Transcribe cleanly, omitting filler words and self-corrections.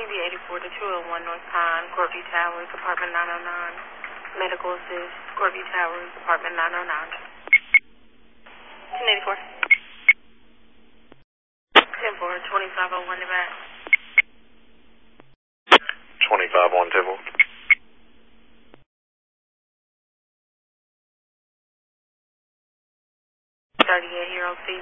TV 84 to 201 North Pine, Courtview Towers, apartment 909. Medical assist, Courtview Towers, apartment 909. 1084. 10-4, 2501 to back. 25-1 Temple. 38-year-old female.